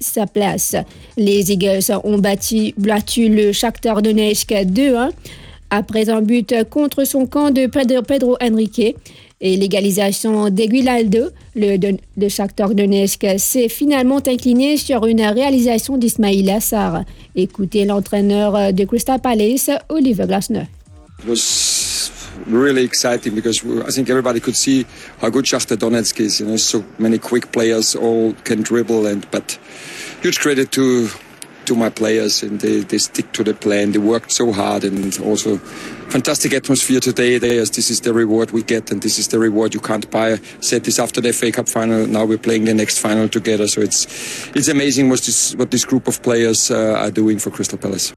sa place. Les Eagles ont battu le Shakhtar Donetsk 2-1 après un but contre son camp de Pedro Henrique. Et l'égalisation d'Aguilaldo, le Shakhtar Donetsk s'est finalement incliné sur une réalisation d'Ismail Assar. Écoutez l'entraîneur de Crystal Palace, Oliver Glasner. It was really exciting because I think everybody could see how good Shakhtar Donetsk is. So many quick players, all can dribble, but huge credit to my players, and they stick to the plan. They worked so hard, and also fantastic atmosphere today. This is the reward we get, and this is the reward you can't buy. I said this after the FA Cup final. Now we're playing the next final together. So it's amazing what this group of players are doing for Crystal Palace.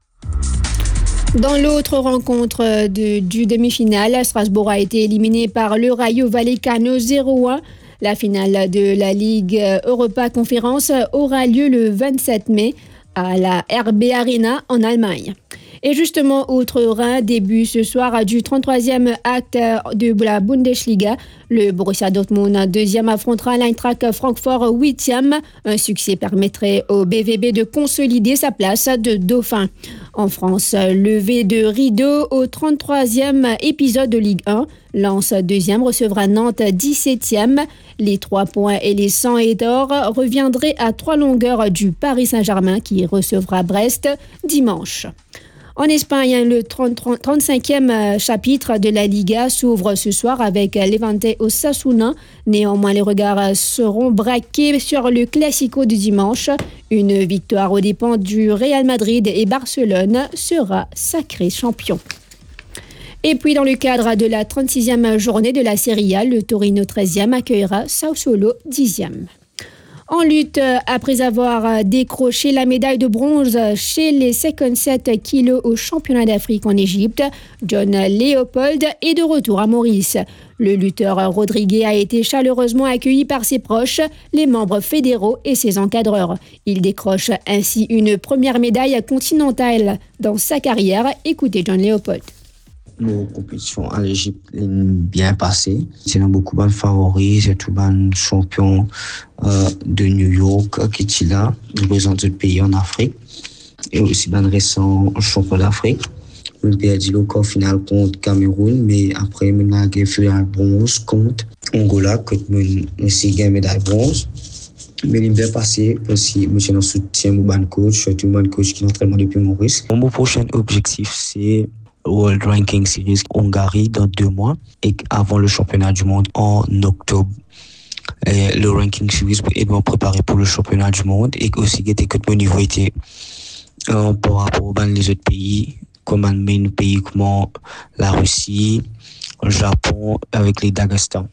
Dans l'autre rencontre du demi-finale, Strasbourg a été éliminé par le Rayo Vallecano 0-1. La finale de la Ligue Europa Conférence aura lieu le 27 mai à la RB Arena en Allemagne. Et justement, autre Rhin, début ce soir du 33e acte de la Bundesliga. Le Borussia Dortmund, deuxième, affrontera l'Eintracht Francfort, huitième. Un succès permettrait au BVB de consolider sa place de dauphin. En France, levée de rideau au 33e épisode de Ligue 1. Lens, deuxième, recevra Nantes, 17e. Les 3 points et les 100 et d'or reviendraient à 3 longueurs du Paris Saint-Germain qui recevra Brest dimanche. En Espagne, le 35e chapitre de la Liga s'ouvre ce soir avec Levante Osasuna. Néanmoins, les regards seront braqués sur le Classico du dimanche. Une victoire aux dépens du Real Madrid et Barcelone sera sacré champion. Et puis, dans le cadre de la 36e journée de la Serie A, le Torino 13e accueillera Sassuolo 10e. En lutte, après avoir décroché la médaille de bronze chez les 57 kilos au championnat d'Afrique en Égypte, John Leopold est de retour à Maurice. Le lutteur Rodriguez a été chaleureusement accueilli par ses proches, les membres fédéraux et ses encadreurs. Il décroche ainsi une première médaille continentale dans sa carrière. Écoutez John Leopold. Nos compétitions en Égypte bien passées. C'est beaucoup de favoris, c'est tout bon champion de New York qui est là, représente le pays en Afrique, et aussi un récent champion d'Afrique. On a perdu le quart final contre Cameroun, mais après on a fait un bronze contre Angola, que on aussi gagné médaille bronze. Mais il bien passé aussi, monsieur notre soutien au ban coach, tout le coach qui entraîne depuis Maurice. Mon prochain objectif c'est World Ranking Series Hongrie dans 2 mois et avant le championnat du monde en octobre. Et le Ranking Series est bien préparé pour le championnat du monde et aussi que mon niveau était par rapport aux autres pays, comme un pays comme la Russie, le Japon, avec les Daghestan.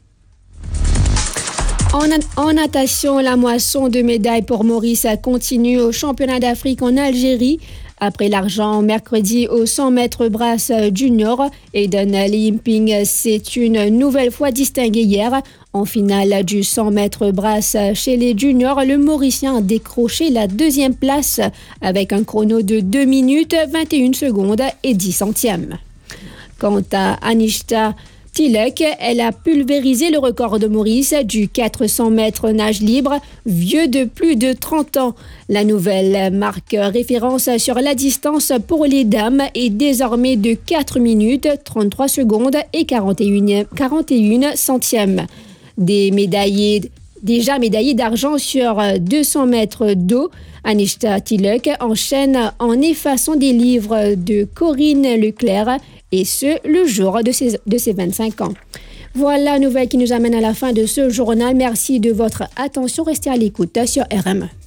En natation, la moisson de médailles pour Maurice continue au championnat d'Afrique en Algérie. Après l'argent mercredi aux 100 mètres brasse junior, Eden Limping s'est une nouvelle fois distingué hier. En finale du 100 mètres brasse chez les juniors, le Mauricien a décroché la 2e place avec un chrono de 2 minutes 21 secondes et 10 centièmes. Quant à Anishta Tilek, elle a pulvérisé le record de Maurice du 400 mètres nage libre, vieux de plus de 30 ans. La nouvelle marque référence sur la distance pour les dames est désormais de 4 minutes, 33 secondes et 41 centièmes. Déjà médaillée d'argent sur 200 mètres d'eau, Anishta Tilek enchaîne en effaçant des livres de Corinne Leclerc, et ce, le jour de ses 25 ans. Voilà, nouvelle qui nous amène à la fin de ce journal. Merci de votre attention. Restez à l'écoute sur RM.